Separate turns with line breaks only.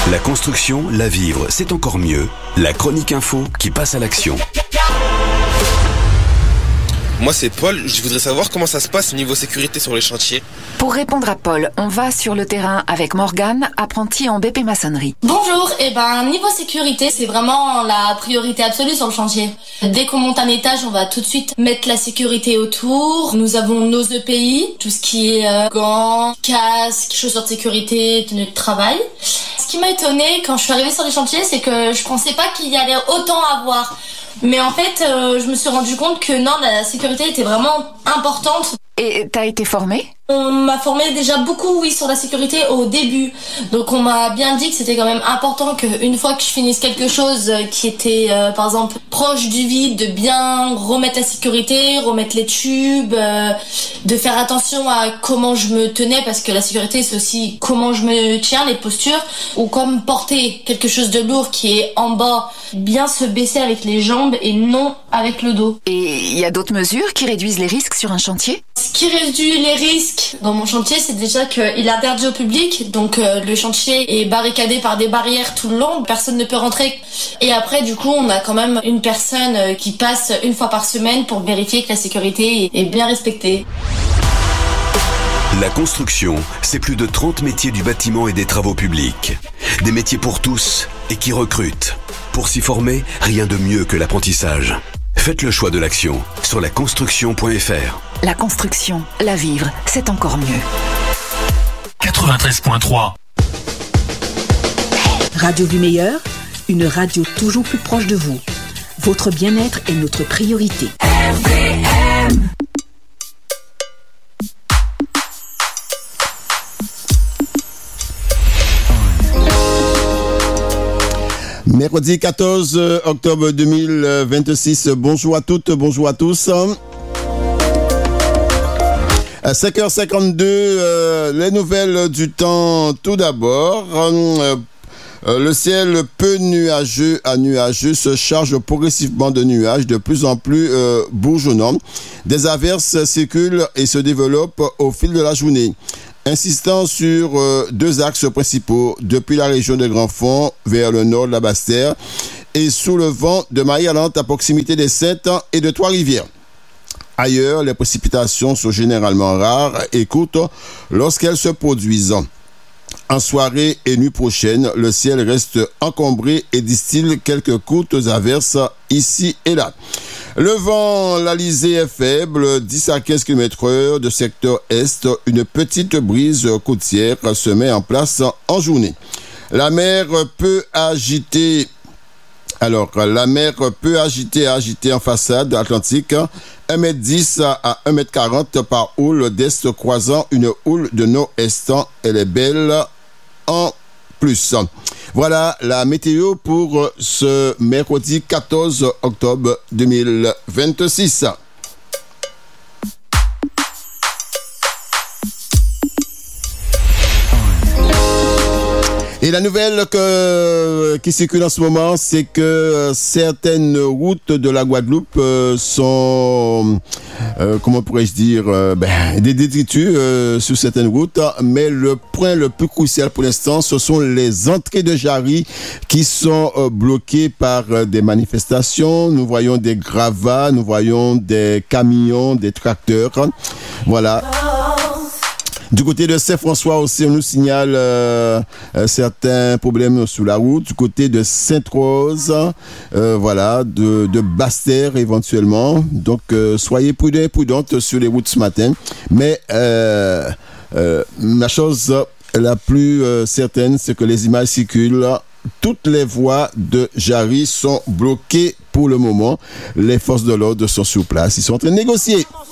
La construction, la vivre, c'est encore mieux. La chronique info qui passe à l'action.
Moi c'est Paul, je voudrais savoir comment ça se passe niveau sécurité sur les chantiers.
Pour répondre à Paul, on va sur le terrain avec Morgane, apprentie en BP maçonnerie.
Bonjour, niveau sécurité, c'est vraiment la priorité absolue sur le chantier. Dès qu'on monte un étage, on va tout de suite mettre la sécurité autour. Nous avons nos EPI, tout ce qui est gants, casques, chaussures de sécurité, tenues de travail. Ce qui m'a étonnée quand je suis arrivée sur les chantiers, c'est que je pensais pas qu'il y allait autant avoir. Mais en fait, je me suis rendu compte que non, la sécurité était vraiment importante.
Et t'as été formée ?
On m'a formé déjà beaucoup, oui, sur la sécurité au début. Donc on m'a bien dit que c'était quand même important qu'une fois que je finisse quelque chose qui était, par exemple, proche du vide, de bien remettre la sécurité, remettre les tubes, de faire attention à comment je me tenais, parce que la sécurité c'est aussi comment je me tiens, les postures, ou comme porter quelque chose de lourd qui est en bas, bien se baisser avec les jambes et non avec le dos.
Et il y a d'autres mesures qui réduisent les risques sur un chantier ?
Ce qui réduit les risques dans mon chantier, c'est déjà qu'il est interdit au public. Donc le chantier est barricadé par des barrières tout le long. Personne ne peut rentrer. Et après, du coup, on a quand même une personne qui passe une fois par semaine pour vérifier que la sécurité est bien respectée.
La construction, c'est plus de 30 métiers du bâtiment et des travaux publics. Des métiers pour tous et qui recrutent. Pour s'y former, rien de mieux que l'apprentissage. Faites le choix de l'action sur laconstruction.fr.
La construction, la vivre, c'est encore mieux.
93.3
Radio du Meilleur, une radio toujours plus proche de vous. Votre bien-être est notre priorité. RVM.
Mercredi 14 octobre 2026. Bonjour à toutes, bonjour à tous. À 5h52, les nouvelles du temps tout d'abord. Le ciel peu nuageux à nuageux se charge progressivement de nuages de plus en plus bourgeonnants. Des averses circulent et se développent au fil de la journée. Insistant sur deux axes principaux, depuis la région de Grand Fond vers le nord de la Basse-Terre et sous le vent de Marie-Galante à proximité des Saintes et de Trois-Rivières. Ailleurs, les précipitations sont généralement rares et courtes lorsqu'elles se produisent. En soirée et nuit prochaine, le ciel reste encombré et distille quelques courtes averses ici et là. Le vent, l'alizé est faible, 10 à 15 km/h de secteur est. Une petite brise côtière se met en place en journée. La mer peut agiter en façade atlantique 1,10 m à 1,40 m par houle d'est croisant une houle de nord-est. Elle est belle en plus. Voilà la météo pour ce mercredi 14 octobre 2026. Et la nouvelle qui circule en ce moment, c'est que certaines routes de la Guadeloupe sont, comment pourrais-je dire, des détritus sur certaines routes. Mais le point le plus crucial pour l'instant, ce sont les entrées de Jarry qui sont bloquées par des manifestations. Nous voyons des gravats, nous voyons des camions, des tracteurs. Voilà. Du côté de Saint-François aussi, on nous signale certains problèmes sur la route. Du côté de Sainte-Rose, de Basse-Terre éventuellement. Donc, soyez prudentes sur les routes ce matin. Mais la chose la plus certaine, c'est que les images circulent. Toutes les voies de Jarry sont bloquées pour le moment. Les forces de l'ordre sont sur place. Ils sont en train de négocier.